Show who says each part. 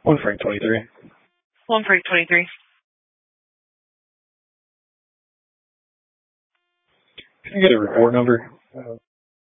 Speaker 1: One Frank 23.
Speaker 2: One Frank 23.
Speaker 1: Can I get a report number?